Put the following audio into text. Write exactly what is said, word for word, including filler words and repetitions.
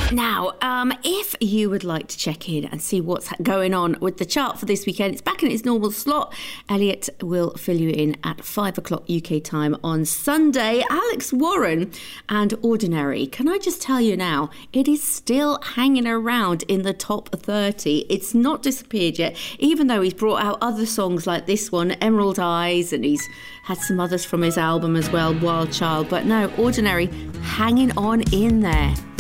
Now, um, if you would like to check in and see what's going on with the chart for this weekend, it's back in its normal slot. Elliot will fill you in at five o'clock U K time on Sunday. Alex Warren and Ordinary. Can I just tell you now, it is still hanging around in the top thirty. It's not disappeared yet, even though he's brought out other songs like this one, Emerald Eyes, and he's had some others from his album as well, Wild Child. But no, Ordinary hanging on in there.